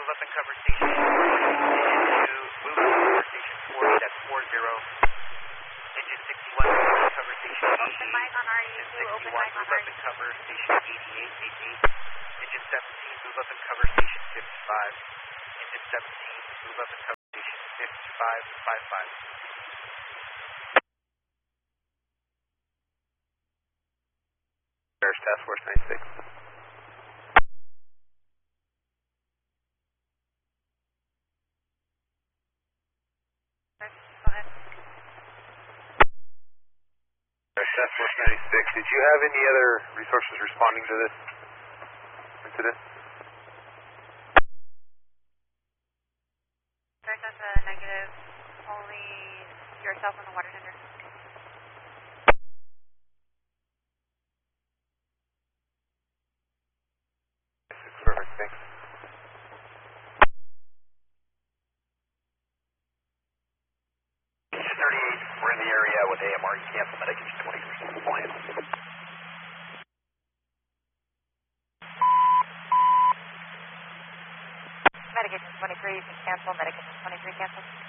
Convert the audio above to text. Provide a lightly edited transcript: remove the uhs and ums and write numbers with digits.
move up and cover station 40 into, move up and cover station 40, that's 40. Engine 61, move up and cover station 88. Open mic on RU2, open mic on move up RU2. and cover station 88. Engine 17, move up and cover station 55. Engine 17, move up and cover station 5555. Task Force 96. Go ahead. Task Force 96, did you have any other resources responding to this incident? First, that's a negative. Only yourself and the water tender. Perfect, thanks. Engine 38, we're in the area with AMR. You cancel medication 20% compliant. Medication 23, you can cancel. Medication 23 cancel.